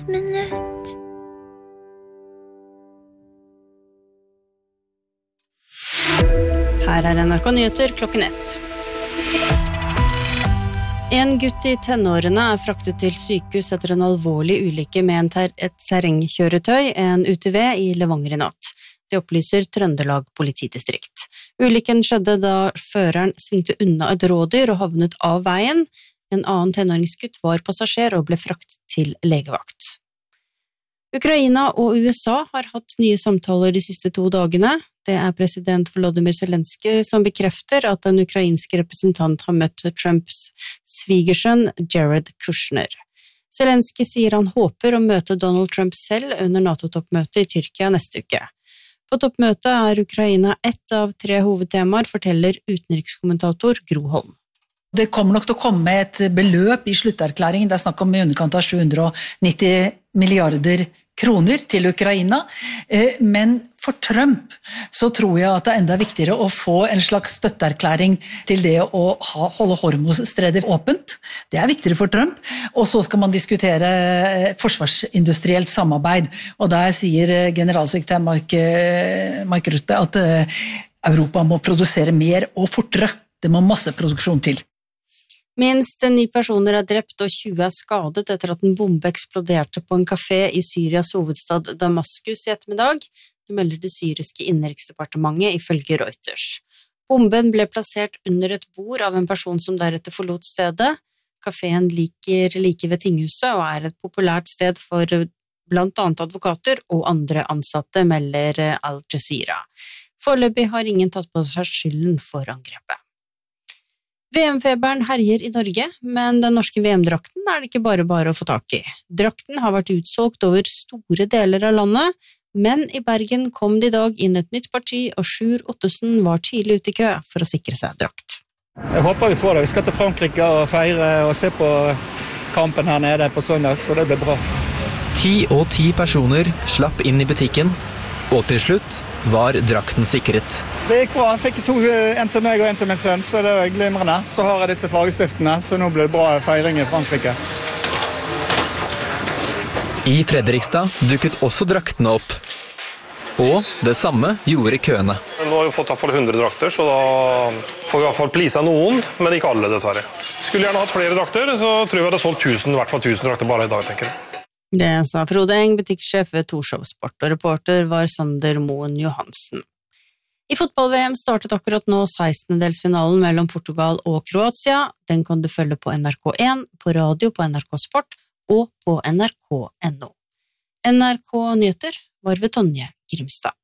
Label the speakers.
Speaker 1: minutt. Her NRK Nyheter klokken 1. En gutt I tenårene fraktet til sykehus etter en alvorlig ulykke med et terrengkjøretøy, en UTV I Levanger I natt. Det opplyser Trøndelag politidistrikt. Ulykken skjedde da føreren svingte unna et rådyr og havnet av veien. En annen tenåringsgutt var passasjer og ble fraktet til legevakt. Ukraina og USA har hatt nye samtaler de siste 2 dagene. Det president Volodymyr Zelenskyj som bekrefter at en ukrainsk representant har møtt Trumps svigersønn Jared Kushner. Zelenskyj sier han håper å møte Donald Trump selv under NATO-toppmøtet I Tyrkia neste uke. På toppmøtet Ukraina ett av 3 hovedtemaer, forteller utenrikskommentator Gro Holm.
Speaker 2: Det kommer nok til å komme et beløp I slutterklæringen, det snakk om I underkant av 790 milliarder kroner til Ukraina, men for Trump så tror jeg at det enda viktigere å få en slags støtteerklæring til det å holde Hormuzstredet åpent. Det viktigere for Trump, og så skal man diskutere forsvarsindustrielt samarbeid, og der sier generalsekretær Mark Rutte at Europa må produsere mer og fortere. Det må masseproduksjon til.
Speaker 1: Minst 9 personer drept og 20 skadet etter at en bombe eksploderte på en kafé I Syrias hovedstad Damaskus I ettermiddag. Det melder det syriske innenriksdepartementet ifølge Reuters. Bomben ble plassert under et bord av en person som deretter forlot stedet. Kaféen ligger like ved tinghuset og et populært sted for blant annet advokater og andre ansatte, melder Al Jazeera. Foreløpig har ingen tatt på seg skylden for angrepet. VM-feberen herjer I Norge, men den norske VM-drakten det ikke bare å få tak I. Drakten har vært utsolgt over store deler av landet, men I Bergen kom det I dag inn et nytt parti, og Sjur Ottesen var tidlig ute I kø for å sikre seg drakt.
Speaker 3: Jeg håper vi får det. Vi skal til Frankrike og feire og se på kampen her nede på søndag, så det blir bra.
Speaker 4: 10 og 10 personer slapp inn I butikken, og til slutt var drakten sikret.
Speaker 3: Det gikk bra. Jeg fikk 2, en til meg og en til min sønn, så det var glimrende. Så har jeg disse fargestiftene, så nå blir det bra feiring I Frankrike.
Speaker 4: I Fredrikstad dukket også draktene opp. Og det samme gjorde køene.
Speaker 5: Nå har vi fått I hvert fall 100 drakter, så da får vi I hvert fall plisa noen, men ikke alle dessverre. Skulle gjerne hatt flere drakter, så tror jeg vi hadde solgt 1000, I hvert fall 1000 drakter bare I dag, tenker jeg.
Speaker 1: Det sa Frode Eng, butikksjef ved Torshov Sport, og reporter var Sander Moen Johansen. I fotball-VM startet akkurat nå 16-delsfinalen mellom Portugal og Kroatia. Den kan du følge på NRK1, på radio på NRK Sport og på nrk.no. NRK Nyheter var ved Tonje Grimstad.